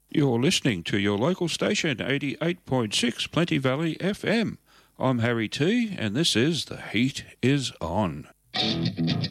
You're listening to your local station, 88.6 Plenty Valley FM. I'm Harry T, and this is The Heat Is On.